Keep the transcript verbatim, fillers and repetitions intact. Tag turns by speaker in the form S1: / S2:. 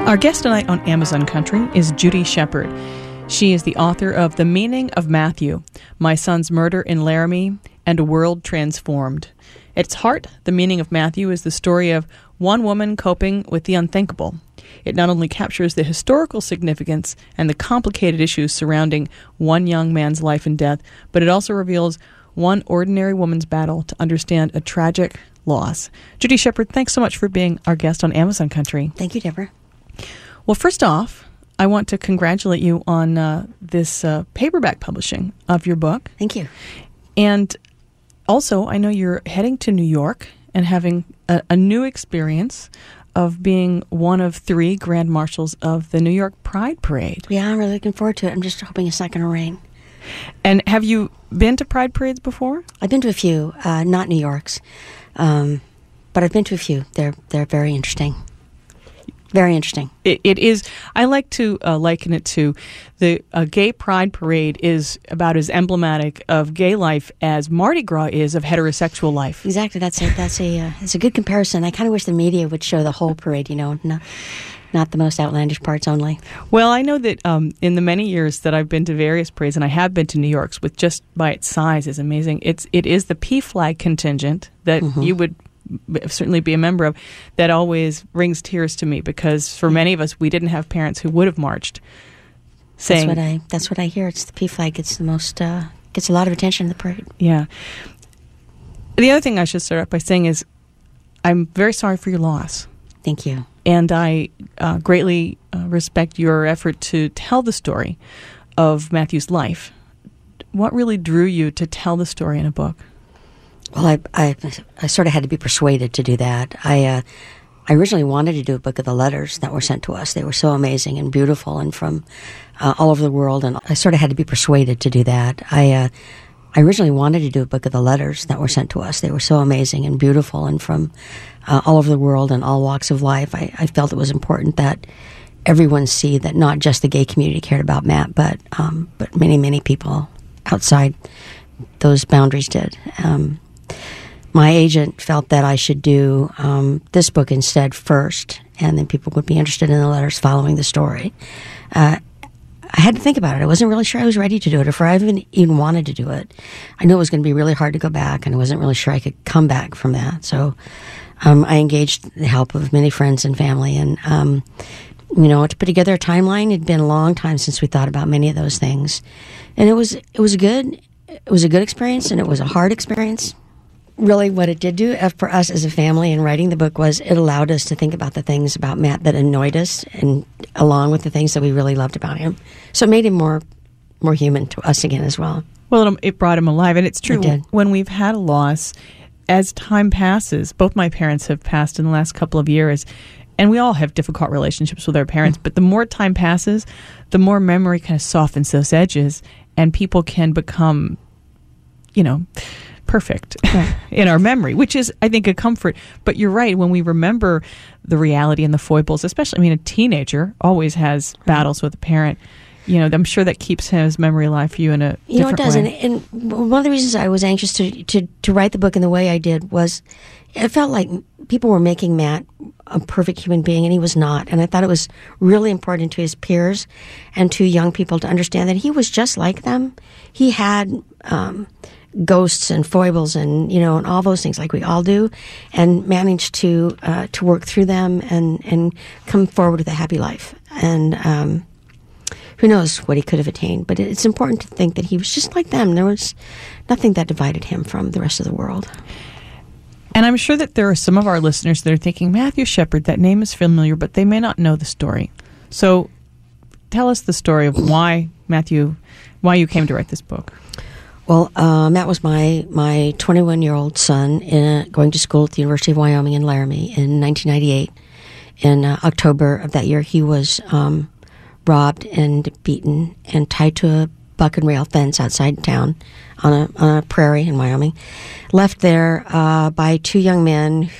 S1: Our guest tonight on Amazon Country is Judy Shepard. She is the author of The Meaning of Matthew, My Son's Murder in Laramie, and A World Transformed. At its heart, The Meaning of Matthew is the story of one woman coping with the unthinkable. It not only captures the historical significance and the complicated issues surrounding one young man's life and death, but it also reveals one ordinary woman's battle to understand a tragic loss. Judy Shepard, thanks so much for being our guest on Amazon Country.
S2: Thank you, Deborah.
S1: Well, first off, I want to congratulate you on uh, this uh, paperback publishing of your book.
S2: Thank you.
S1: And also, I know you're heading to New York and having a, a new experience of being one of three Grand Marshals of the New York Pride Parade.
S2: Yeah, I'm really looking forward to it. I'm just hoping it's not going to rain.
S1: And have you been to Pride Parades before?
S2: I've been to a few, uh, not New York's, um, but I've been to a few. They're they're very interesting. Very interesting.
S1: It, it is. I like to uh, liken it to the a gay pride parade is about as emblematic of gay life as Mardi Gras is of heterosexual life.
S2: Exactly. That's a that's a uh, it's a good comparison. I kind of wish the media would show the whole parade. You know, not not the most outlandish parts only.
S1: Well, I know that um, in the many years that I've been to various parades, and I have been to New York's, with just by its size is amazing. It's it is the P flag contingent that mm-hmm. you would certainly be a member of, that always brings tears to me, because for many of us, we didn't have parents who would have marched. Saying,
S2: that's what I that's what I hear. It's the P flag gets the most uh, gets a lot of attention in the parade.
S1: Yeah. The other thing I should start off by saying is, I'm very sorry for your loss.
S2: Thank you.
S1: And I uh, greatly uh, respect your effort to tell the story of Matthew's life. What really drew you to tell the story in a book?
S2: Well, I, I, I sort of had to be persuaded to do that. I, uh, I originally wanted to do a book of the letters that were sent to us. They were so amazing and beautiful, and from uh, all over the world. And I sort of had to be persuaded to do that. I, uh, I originally wanted to do a book of the letters that were sent to us. They were so amazing and beautiful, and from uh, all over the world and all walks of life. I, I felt it was important that everyone see that not just the gay community cared about Matt, but um, but many, many people outside those boundaries did. Um, My agent felt that I should do um, this book instead first, and then people would be interested in the letters following the story. Uh, I had to think about it. I wasn't really sure I was ready to do it, or if I even, even wanted to do it. I knew it was going to be really hard to go back, and I wasn't really sure I could come back from that. So um, I engaged the help of many friends and family, and um, you know, to put together a timeline. It'd been a long time since we thought about many of those things, and it was it was a good it was a good experience, and it was a hard experience. Really, what it did do for us as a family in writing the book was it allowed us to think about the things about Matt that annoyed us, and along with the things that we really loved about him. So it made him more more human to us again as well.
S1: Well, it, it brought him alive, and it's true.
S2: It did.
S1: When we've had a loss, as time passes, both my parents have passed in the last couple of years, and we all have difficult relationships with our parents, mm-hmm. but the more time passes, the more memory kind of softens those edges, and people can become, you know, perfect
S2: right.
S1: in our memory, which is, I think, a comfort. But you're right, when we remember the reality and the foibles, especially, I mean, a teenager always has right. battles with a parent. You know, I'm sure that keeps his memory alive for you in a
S2: you know,
S1: different
S2: it does.
S1: way.
S2: And, and one of the reasons I was anxious to, to, to write the book in the way I did was it felt like people were making Matt a perfect human being, and he was not. And I thought it was really important to his peers and to young people to understand that he was just like them. He had um, ghosts and foibles and, you know, and all those things like we all do, and managed to uh, to work through them and, and come forward with a happy life. And um, who knows what he could have attained. But it's important to think that he was just like them. There was nothing that divided him from the rest of the world.
S1: And I'm sure that there are some of our listeners that are thinking, Matthew Shepard, that name is familiar, but they may not know the story. So tell us the story of why Matthew, why you came to write this book.
S2: Well, uh, Matt was my my twenty-one-year-old son in, going to school at the University of Wyoming in Laramie in nineteen ninety-eight. In uh, October of that year, he was um, robbed and beaten and tied to a buck and rail fence outside town on a, on a prairie in Wyoming. Left there uh, by two young men